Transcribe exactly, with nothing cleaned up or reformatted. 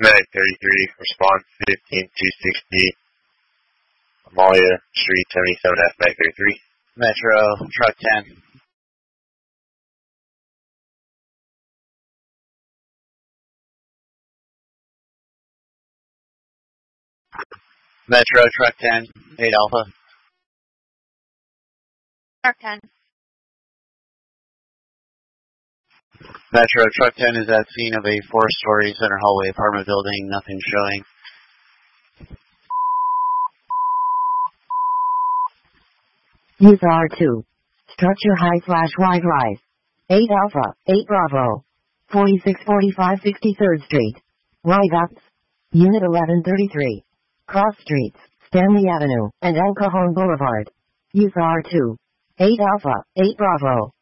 Medic thirty-three, response fifteen two sixty, Amalia Street, seventy-seven F, Medic thirty-three. Metro, truck ten. Metro, truck ten, eight Alpha. Truck ten. Metro, truck ten is at scene of a four-story center hallway apartment building, nothing showing. User R two. Structure high slash wide rise. eight Alpha, eight Bravo. forty-six forty-five sixty-third Street. Wide ups. Unit eleven thirty-three. Cross Streets, Stanley Avenue, and El Cajon Boulevard. User R two. eight Alpha, eight Bravo.